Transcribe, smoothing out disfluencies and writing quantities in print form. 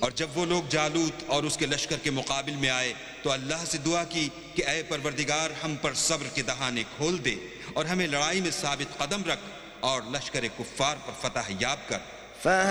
और जब वो लोग जालूत और उसके लश्कर के मुकाबिल में आए तो अल्लाह से दुआ की कि ऐ परवरदिगार, हम पर सब्र के दहाने खोल दे और हमें लड़ाई में साबित कदम रख और लश्कर कुफ्फार पर फतह याब कर।